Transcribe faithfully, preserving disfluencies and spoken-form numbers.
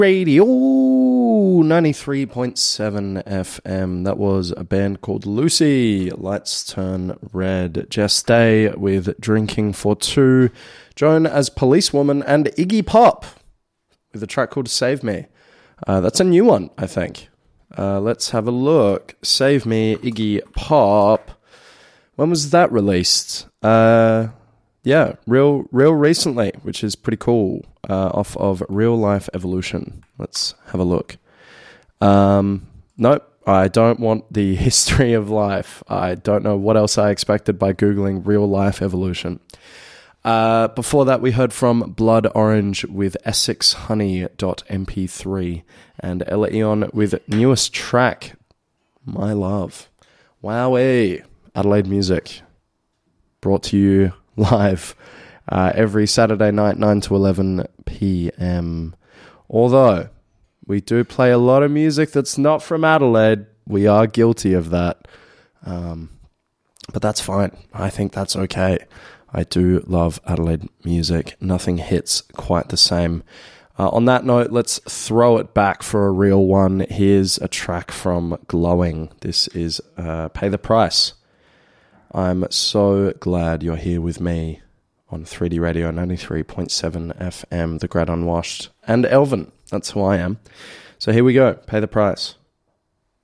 Radio ninety-three point seven F M. That was a band called Lucy. Lights Turn Red. Jess Day with Drinking for Two. Joan as Policewoman, and Iggy Pop with a track called Save Me. Uh, that's a new one, I think. Uh, let's have a look. Save Me, Iggy Pop. When was that released? Uh, yeah, real, real recently, which is pretty cool. Uh, off of Real Life Evolution. Let's have a look. Um, nope, I don't want the history of life. I don't know what else I expected by Googling Real Life Evolution. Uh, before that, we heard from Blood Orange with Essex Honey dot M P three and Ella Eon with newest track, My Love. Wowee. Adelaide Music. Brought to you live uh, every Saturday night, nine to eleven p.m. Although we do play a lot of music that's not from Adelaide. We are guilty of that. Um, but that's fine. I think that's okay. I do love Adelaide music. Nothing hits quite the same. Uh, on that note, let's throw it back for a real one. Here's a track from Glowing. This is uh, Pay the Price. I'm so glad you're here with me on three D Radio ninety-three point seven F M, The Great Unwashed, and Elvin. That's who I am. So here we go. Pay the Price.